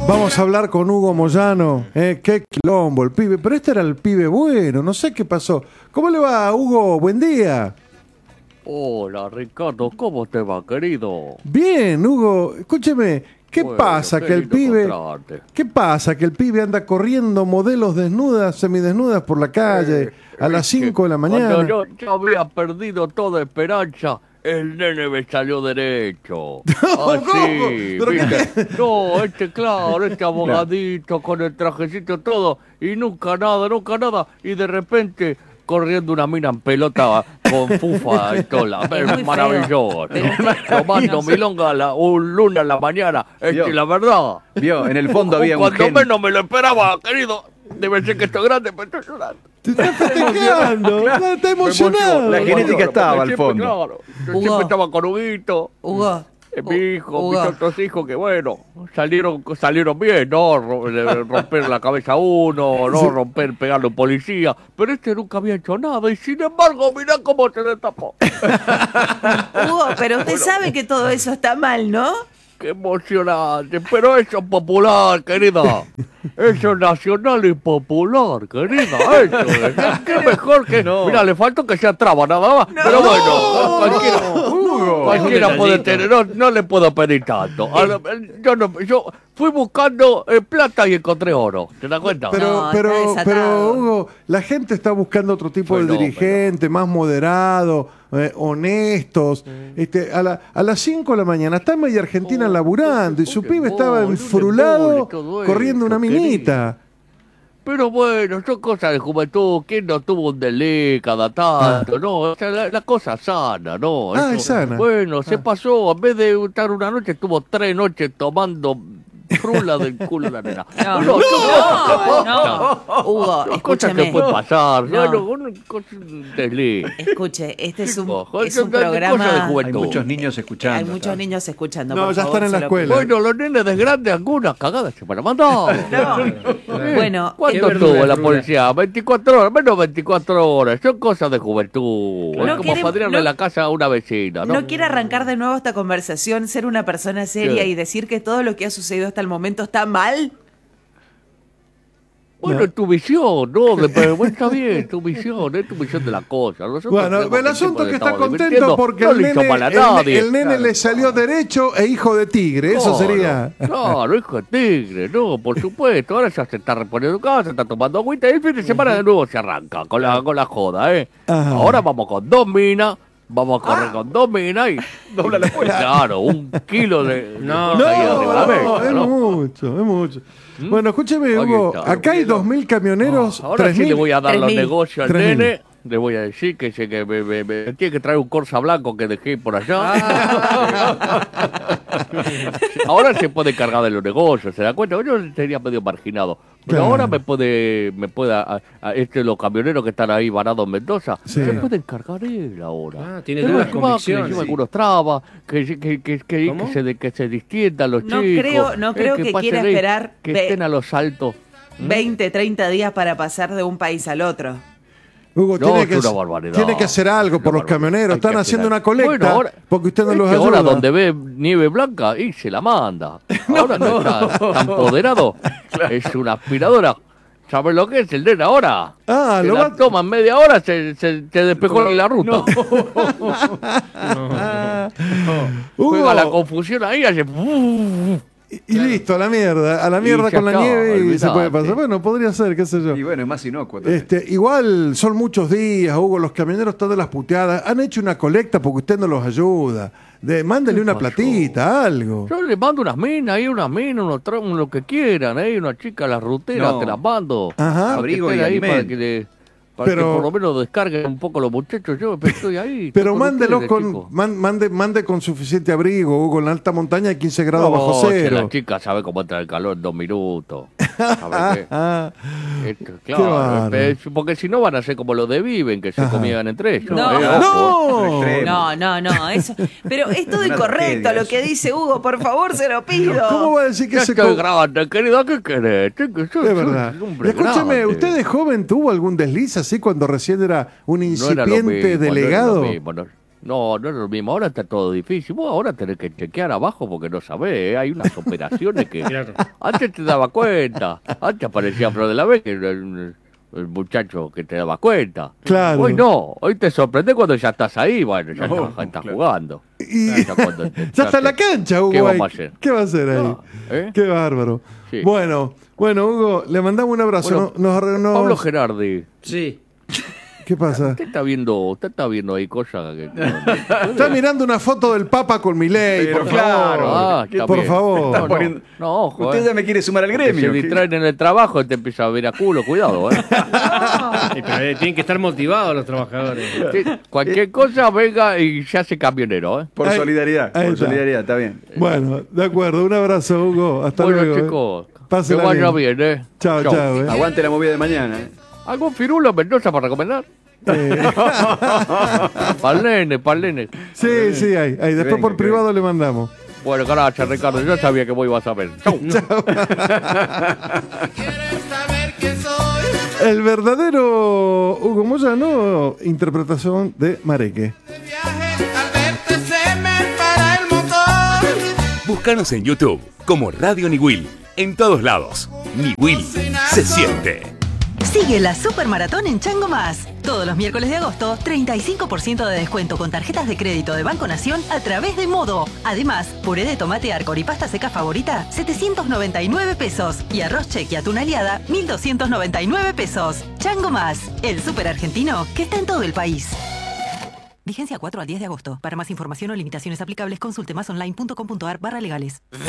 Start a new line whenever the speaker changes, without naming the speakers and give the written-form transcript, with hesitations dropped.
Vamos a hablar con Hugo Moyano. Qué quilombo el pibe. Pero este era el pibe bueno. No sé qué pasó. ¿Cómo le va, Hugo? Buen día.
Hola, Ricardo. ¿Cómo te va, querido?
Bien, Hugo. Escúcheme. ¿Qué pasa que el pibe... ¿Qué pasa que el pibe anda corriendo modelos desnudas, semidesnudas por la calle a las 5 de la mañana?
Cuando yo había perdido toda esperanza, el nene me salió derecho. Así, ¿viste? No, claro, este abogadito con el trajecito todo, y nunca nada, y de repente corriendo una mina en pelota con fufa y todo, es maravilloso. Tomando milonga un lunes a la mañana, la verdad.
Vio, en el fondo había un
cuando
gen.
menos me lo esperaba, querido. Debe ser que estoy grande, pero estoy llorando.
Te estás festejando,
Claro.
está emocionado.
La genética estaba al fondo.
Claro, yo siempre estaba con Huguito.
Hugo.
Mi hijo, mis otros hijos que bueno, salieron bien, no romper la cabeza a uno, no pegarle a un policía, pero este nunca había hecho nada y sin embargo mirá cómo se destapó.
Hugo, pero usted sabe que todo eso está mal, ¿no?
Qué emocionante, pero eso es popular, querida. Eso es nacional y popular, querida. Eso, qué mejor que... No. Mira, le falta que sea traba nada más, pero bueno, cualquiera puede tener, no le puedo pedir tanto. Yo fui buscando plata y encontré oro, ¿te das cuenta?
Pero Hugo, la gente está buscando otro tipo de dirigente, más moderado, honestos. A las 5 de la mañana está media Argentina laburando y su pibe estaba enfrulado corriendo una minita.
Pero bueno, son cosas de juventud. ¿Quién no tuvo un delé cada tanto? No, o sea, la cosa sana, ¿no?
Es sana.
Bueno, se pasó. En vez de estar una noche, estuvo 3 noches tomando frula del culo de la nena.
No, Hugo, escúcheme.
Cosas que pueden pasar.
No.
Bueno, delé.
Escuche, este es un
Cosa de
programa...
juventud.
Hay muchos niños escuchando.
Hay muchos niños escuchando.
No,
por
ya
favor,
están en la
se lo
escuela.
Bueno, los nenes de grandes, algunas cagadas se van a mandar.
No. Bueno,
¿Cuánto tuvo la policía? 24 horas, menos 24 horas. Son cosas de juventud.
No
Es como padrinarle la casa a una vecina, ¿no?
No quiere arrancar de nuevo esta conversación, ser una persona seria y decir que todo lo que ha sucedido hasta el momento está mal.
Bueno, es tu visión, ¿no? Bueno, está bien, es tu visión de la cosa.
Bueno, el asunto es que está contento porque el nene le salió derecho e hijo de tigre, eso sería.
Claro, hijo de tigre, no, por supuesto. Ahora ya se está reponiendo casa, se está tomando agüita y el fin de semana de nuevo se arranca con la joda, ¿eh? Ajá. Ahora vamos con 2 minas. Vamos a correr con 2 minas y dobla la cuenta. Claro, 1 kilo de...
Es mucho. Bueno, escúcheme, Hugo, acá hay 2.000 camioneros.
Ahora
3.000.
sí le voy a dar los negocios al
3.000.
nene. Le voy a decir que me tiene que traer un Corsa blanco que dejé por allá. Ahora se puede cargar de los negocios, ¿se da cuenta? Yo sería medio marginado. Pero ahora me puede los camioneros que están ahí varados en Mendoza, se pueden cargar él ahora.
Tiene nuevas convicciones.
Que algunos trabas, que se distiendan los chicos.
No creo que quiera esperar
que estén a los saltos.
20, 30 días para pasar de un país al otro.
Hugo,
No,
tiene que hacer algo por los camioneros. Están haciendo una colecta porque usted no los ayuda.
Ahora donde ve nieve blanca y se la manda. Ahora no está tan empoderado. Es una aspiradora. ¿Sabes lo que es el nene ahora? La toma en media hora, se despejó la ruta. Juega la confusión ahí, hace...
Y listo, a la mierda con la nieve y se puede pasar. Bueno, podría ser, qué sé yo.
Y bueno, es más inocuo.
Igual son muchos días, Hugo, los camioneros están de las puteadas. Han hecho una colecta porque usted no los ayuda. Mándele una platita, algo.
Yo le mando unas minas, lo que quieran, una chica, las ruteras, te las mando.
Ajá.
Abrigo y
ahí
alimento.
para que por lo menos descarguen un poco los muchachos. Yo estoy ahí.
Pero mándelos mande con suficiente abrigo, Hugo. En la alta montaña hay 15 grados bajo cero.
La chica sabe cómo entra el calor en 2 minutos. ¿Sabe qué? Claro, porque si no van a ser como los de Viven, que se comían entre ellos.
No, eso. Pero es todo incorrecto lo que dice Hugo, por favor, se lo pido.
¿Cómo va a decir que
se estoy grande, querido? ¿Qué querés?
Es verdad. Escúchame, ¿usted de joven tuvo algún desliz así cuando recién era un incipiente delegado?
No, no es lo mismo. Ahora está todo difícil. Vos ahora tenés que chequear abajo porque no sabés, ¿eh? Hay unas operaciones que...
Claro.
Antes te daba cuenta. Antes aparecía Flor de la Vega, que era el muchacho que te daba cuenta.
Claro.
Hoy no. Hoy te sorprende cuando ya estás ahí. Bueno, ya
No,
estás
claro.
jugando.
Y
Ya cuando te
ya está en la
entraste.
cancha, Hugo.
¿Qué vamos
ahí.
a hacer?
¿Qué va a hacer ahí?
No, ¿eh?
Qué bárbaro.
Sí.
Bueno, Hugo, le mandamos un abrazo.
Bueno,
Nos-
Pablo Gerardi.
Sí.
¿Qué pasa?
Usted está viendo ahí cosas que...
Está mirando una foto del Papa con Milei,
Pero
por
claro.
favor.
Ah, está
Por
bien.
favor.
No,
poniendo-
no, ojo.
Usted ya me quiere sumar al
Que
gremio.
se distraen en el trabajo y te empieza a ver a culo, cuidado, ¿eh?
Pero tienen que estar motivados los trabajadores.
Sí, cualquier cosa venga y se hace camionero, ¿eh?
Por
Ahí-
solidaridad,
ahí
por
está.
solidaridad, está bien.
Bueno, de acuerdo. Un abrazo, Hugo. Hasta
Bueno,
luego.
chicos, que
Pásela
vaya
bien.
bien, ¿eh?
Chao, chao.
Aguante la movida de mañana.
¿Algún firulo en Mendoza para recomendar? Pa'l nene.
Sí, hay. Después
venga,
por
que
privado le mandamos.
Bueno, gracias, Ricardo. Yo sabía que vos ibas a ver. Chau.
El verdadero Hugo Moyano, interpretación de Mareque.
Búscanos en YouTube como Radio Niwil. En todos lados. Niwil se siente.
Sigue la Supermaratón en Chango Más. Todos los miércoles de agosto, 35% de descuento con tarjetas de crédito de Banco Nación a través de Modo. Además, puré de tomate Arcor y pasta seca favorita, 799 pesos. Y arroz cheque atún aliada, 1.299 pesos. Chango Más, el súper argentino que está en todo el país. Vigencia 4 al 10 de agosto. Para más información o limitaciones aplicables, consulte másonline.com.ar/legales.